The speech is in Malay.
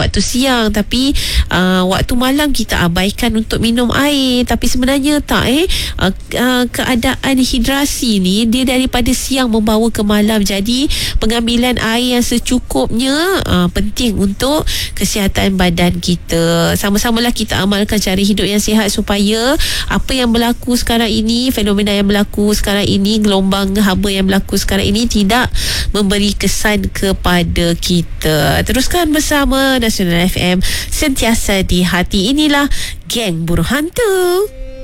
waktu siang, tapi waktu malam kita abaikan untuk minum air. Tapi sebenarnya tak keadaan hidrasi ni dia daripada siang membawa ke malam. Jadi pengambilan air yang secukupnya penting untuk kesihatan badan kita. Sama-samalah kita amalkan cara hidup yang sihat supaya apa yang berlaku sekarang ini, fenomena yang berlaku sekarang ini, gelombang haba yang berlaku sekarang ini tidak memberi kesan kepada kita. Teruskan bersama Nasional FM, sentiasa di hati. Inilah Geng Buruh Hantu.